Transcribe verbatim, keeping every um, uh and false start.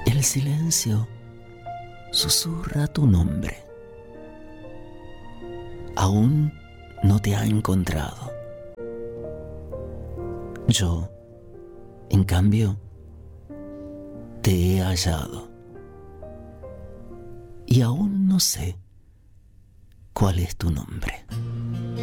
El silencio susurra tu nombre. Aún no te ha encontrado. Yo, en cambio, te he hallado. Y aún no sé cuál es tu nombre.